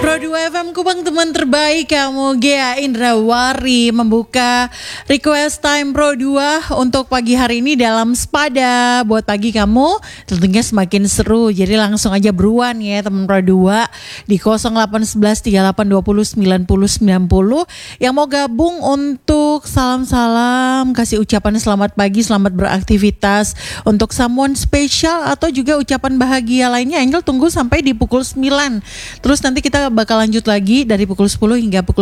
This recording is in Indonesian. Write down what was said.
Pro 2 FM Kupang, teman terbaik kamu. Gea Indrawari membuka request time Pro 2 untuk pagi hari ini dalam Spada. Buat pagi kamu tentunya semakin seru. Jadi langsung aja beruan ya teman Pro 2 di 0811 3820 9090 yang mau gabung untuk salam-salam, kasih ucapan selamat pagi, selamat beraktivitas untuk someone spesial atau juga ucapan bahagia lainnya. Angel tunggu sampai di pukul 9. Terus nanti kita bakal lanjut lagi dari pukul 10 hingga pukul